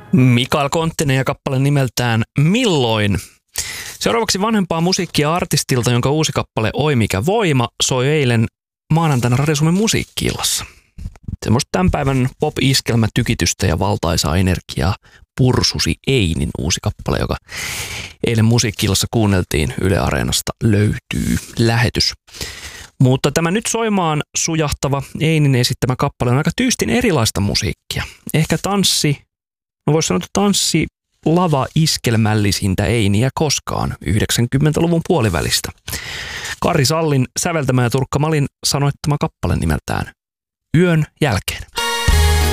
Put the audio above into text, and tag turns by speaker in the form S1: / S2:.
S1: Mikael Konttinen ja kappale nimeltään Milloin. Seuraavaksi vanhempaa musiikkia artistilta, jonka uusi kappale Oi mikä voima soi eilen maanantaina Radio Suomen musiikki-illassa. Semmoista tämän päivän pop-iskelmätykitystä ja valtaisaa energiaa pursusi Einin uusi kappale, joka eilen musiikki-illassa kuunneltiin Yle Areenasta, löytyy lähetys. Mutta tämä nyt soimaan sujahtava Einin esittämä kappale on aika tyystin erilaista musiikkia. Ehkä voisi sanoa, että tanssi lava-iskelmällisintä Einiä koskaan 90-luvun puolivälistä. Kari Sallin säveltämä ja Turkka Malin sanoittama kappale nimeltään Yön jälkeen.